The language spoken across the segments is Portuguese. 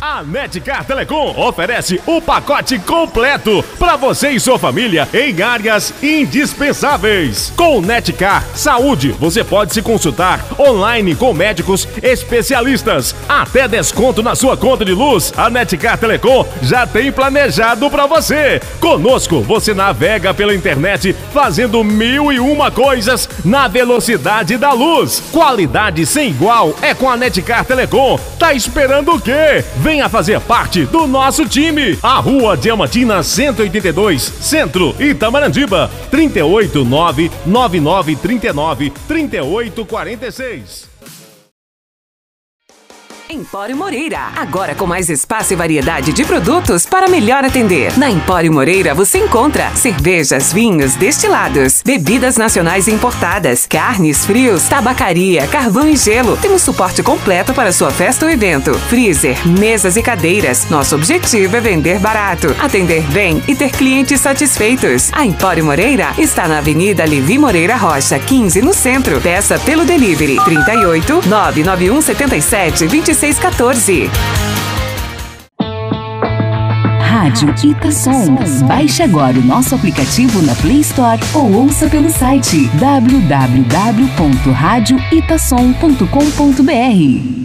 A Netcar Telecom oferece o pacote completo para você e sua família em áreas indispensáveis. Com o Netcar Saúde, você pode se consultar online com médicos especialistas. Até desconto na sua conta de luz, a Netcar Telecom já tem planejado para você. Conosco, você navega pela internet fazendo 1001 coisas na velocidade da luz. Qualidade sem igual é com a Netcar Telecom. Tá esperando o quê? Venha fazer parte do nosso time. A Rua Diamantina 182, Centro, Itamarandiba, 38999393846. Empório Moreira, agora com mais espaço e variedade de produtos para melhor atender. Na Empório Moreira você encontra cervejas, vinhos, destilados, bebidas nacionais e importadas, carnes, frios, tabacaria, carvão e gelo. Temos suporte completo para sua festa ou evento, freezer, mesas e cadeiras. Nosso objetivo é vender barato, atender bem e ter clientes satisfeitos. A Empório Moreira está na Avenida Levi Moreira Rocha, 15, no centro. Peça pelo delivery 38 991 77 2614. Rádio Itasom. Baixe agora o nosso aplicativo na Play Store ou ouça pelo site www.radioitasom.com.br.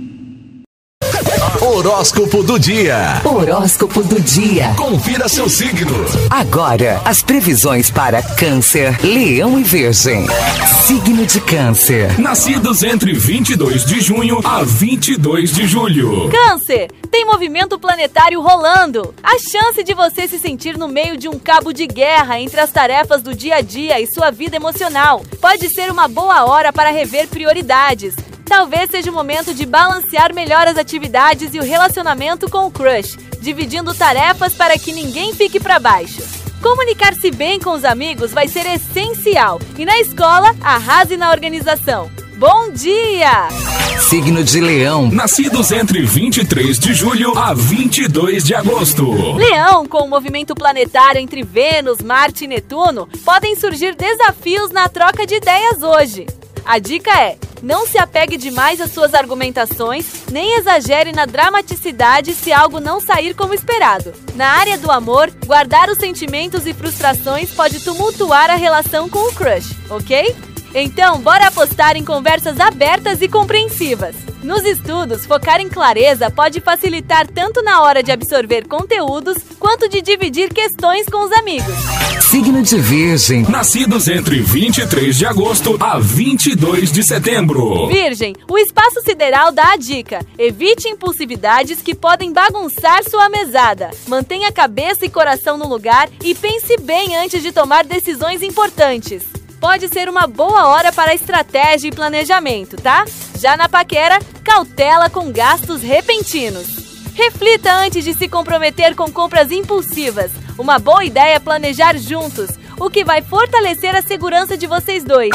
Horóscopo do dia. Horóscopo do dia. Confira seu signo. Agora, as previsões para Câncer, Leão e Virgem. Signo de Câncer. Nascidos entre 22 de junho a 22 de julho. Câncer, tem movimento planetário rolando. A chance de você se sentir no meio de um cabo de guerra entre as tarefas do dia a dia e sua vida emocional. Pode ser uma boa hora para rever prioridades. Talvez seja o momento de balancear melhor as atividades e o relacionamento com o crush, dividindo tarefas para que ninguém fique para baixo. Comunicar-se bem com os amigos vai ser essencial e na escola, arrase na organização. Bom dia! Signo de Leão. Nascidos entre 23 de julho a 22 de agosto. Leão, com o movimento planetário entre Vênus, Marte e Netuno, podem surgir desafios na troca de ideias hoje. A dica é: não se apegue demais às suas argumentações, nem exagere na dramaticidade se algo não sair como esperado. Na área do amor, guardar os sentimentos e frustrações pode tumultuar a relação com o crush, ok? Então, bora apostar em conversas abertas e compreensivas. Nos estudos, focar em clareza pode facilitar tanto na hora de absorver conteúdos, quanto de dividir questões com os amigos. Signo de Virgem. Nascidos entre 23 de agosto a 22 de setembro. Virgem, o espaço sideral dá a dica: evite impulsividades que podem bagunçar sua mesada. Mantenha cabeça e coração no lugar e pense bem antes de tomar decisões importantes. Pode ser uma boa hora para estratégia e planejamento, tá? Já na paquera, cautela com gastos repentinos. Reflita antes de se comprometer com compras impulsivas. Uma boa ideia é planejar juntos, o que vai fortalecer a segurança de vocês dois.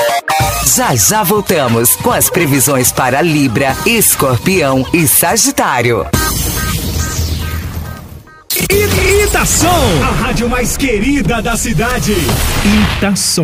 Já voltamos com as previsões para Libra, Escorpião e Sagitário. Itasom, a rádio mais querida da cidade. Itasom.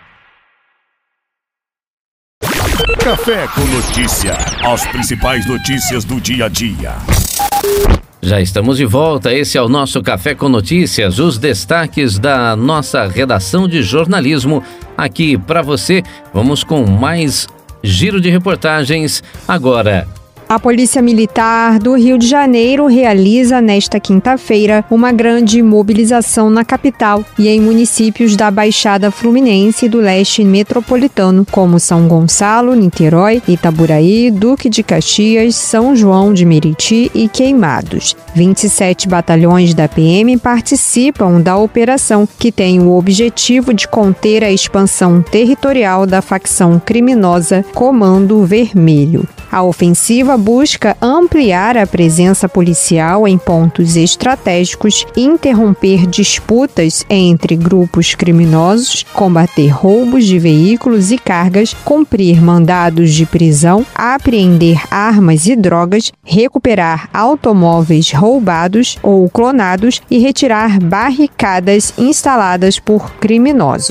Café com Notícia. As principais notícias do dia a dia. Já estamos de volta, esse é o nosso Café com Notícias, os destaques da nossa redação de jornalismo aqui para você. Vamos com mais giro de reportagens agora. A Polícia Militar do Rio de Janeiro realiza nesta quinta-feira uma grande mobilização na capital e em municípios da Baixada Fluminense e do Leste Metropolitano, como São Gonçalo, Niterói, Itaburaí, Duque de Caxias, São João de Meriti e Queimados. 27 batalhões da PM participam da operação, que tem o objetivo de conter a expansão territorial da facção criminosa Comando Vermelho. A ofensiva busca ampliar a presença policial em pontos estratégicos, interromper disputas entre grupos criminosos, combater roubos de veículos e cargas, cumprir mandados de prisão, apreender armas e drogas, recuperar automóveis roubados ou clonados e retirar barricadas instaladas por criminosos.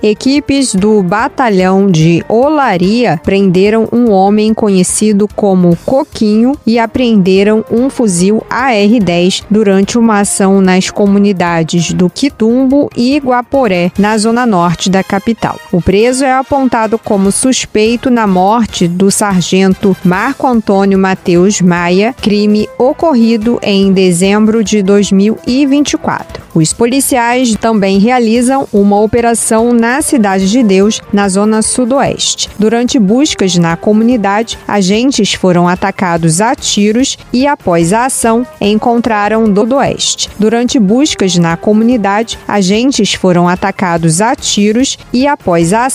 equipes do batalhão de Olaria prenderam um homem conhecido como Coquinho e apreenderam um fuzil AR-10 durante uma ação nas comunidades do Quitumbo e Guaporé, na zona norte da capital. O preso é apontado como suspeito na morte do sargento Marco Antônio Mateus Maia, crime ocorrido em dezembro de 2024. Os policiais também realizam uma operação na Cidade de Deus, na zona sudoeste. Durante buscas na comunidade, agentes foram atacados a tiros e, após a ação, encontraram do oeste. Durante buscas na comunidade, agentes foram atacados a tiros e, após a